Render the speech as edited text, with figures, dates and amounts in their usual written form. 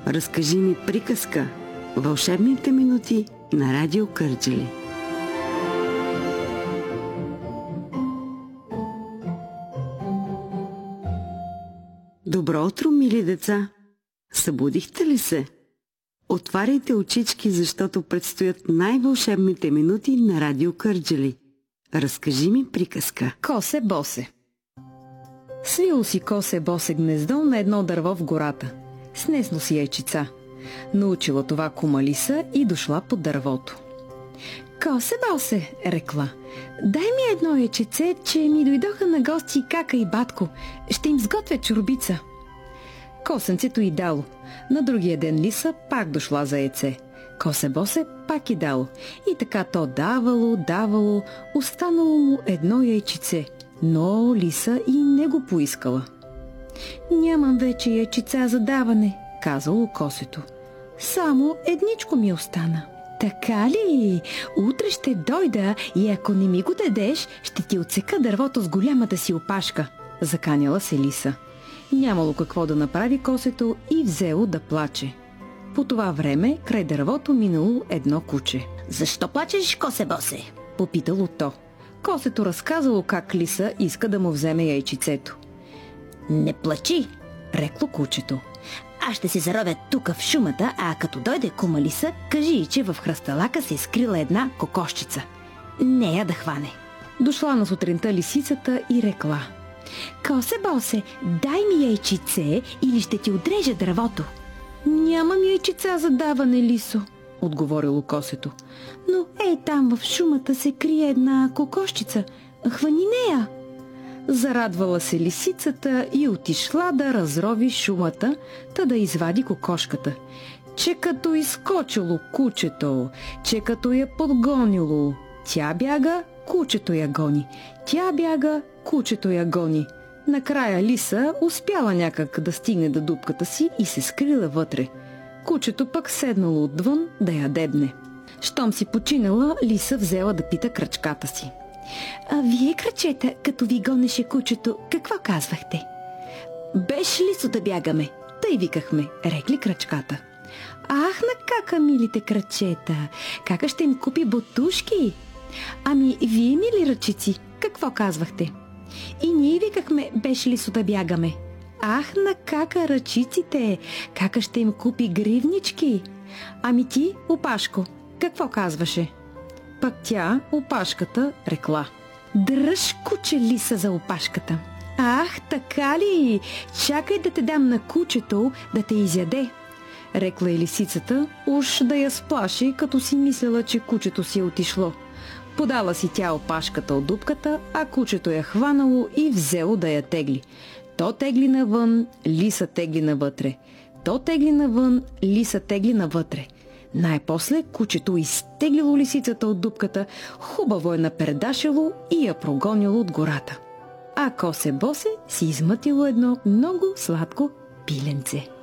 Разкажи ми приказка. Вълшебните минути на Радио Кърджали. Добро утро, мили деца! Събудихте ли се? Отваряйте очички, защото предстоят най-вълшебните минути на Радио Кърджали. Разкажи ми приказка. Косе Босе. Свило си Косе Босе гнездо на едно дърво в гората. Снесло си яйчица. Научила това кума Лиса и дошла под дървото. Косе Босе, рекла, дай ми едно яйчеце, че ми дойдоха на гости кака и батко. Ще им сготвя чорбица. Косенцето й дало. На другия ден Лиса пак дошла за яйце. Косе Босе пак й дало. И така то давало, останало му едно яйчице. Но Лиса и не го поискала. Нямам вече яйчица за даване, казало косето. Само едничко ми остана. Така ли? Утре ще дойда и ако не ми го дадеш, ще ти отсека дървото с голямата си опашка, заканяла се Лиса. Нямало какво да направи косето и взело да плаче. По това време край дървото минало едно куче. Защо плачеш, Косе Босе? Попитало то. Косето разказало как Лиса иска да му вземе яйчицето. Не плачи, рекло кучето. Аз ще се заровя тук в шумата, а като дойде кума Лиса, кажи, че в хръсталака се е скрила една кокошчица. Нея да хване. Дошла на сутринта лисицата и рекла. Косе Босе, дай ми яйчице или ще ти отрежа дървото. Нямам яйчица за даване, Лисо, отговорило косето. Но там в шумата се крие една кокошчица. Хвани нея. Зарадвала се лисицата и отишла да разрови шумата, та да извади кокошката. Че като изскочило кучето, че като я подгонило, тя бяга, кучето я гони. Тя бяга, кучето я гони. Накрая Лиса успяла някак да стигне до дупката си и се скрила вътре. Кучето пък седнало отвън да я дебне. Щом си починала, Лиса взела да пита крачката си. А вие, крачета, като ви гонеше кучето, какво казвахте? Беше Лисо да бягаме, тъй викахме, рекли крачката. Ах, на кака, милите крачета, кака ще им купи ботушки? Ами, вие, мили ръчици, какво казвахте? И ние викахме, беше Лисо да бягаме. Ах, на кака ръчиците, кака ще им купи гривнички? Ами ти, опашко, какво казваше? Пък тя, опашката, рекла. Дръж, куче Лиса, за опашката. Ах, така ли? Чакай да те дам на кучето да те изяде, рекла и лисицата, уж да я сплаши, като си мислела, че кучето си е отишло. Подала си тя опашката от дупката, а кучето я хванало и взело да я тегли. То тегли навън, Лиса тегли навътре. То тегли навън, Лиса тегли навътре. Най-после кучето изтеглило лисицата от дупката, хубаво я напердашило и я прогонило от гората. А Косе Босе си измътило едно много сладко пиленце.